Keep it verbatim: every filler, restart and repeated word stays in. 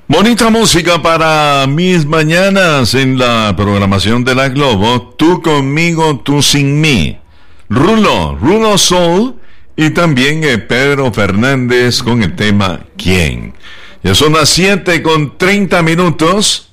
Bonita música para mis mañanas en la programación de la Globo. Tú conmigo, tú sin mí. Rulo, Rulo Soul y también eh, Pedro Fernández con el tema ¿Quién? Ya son las siete con treinta minutos.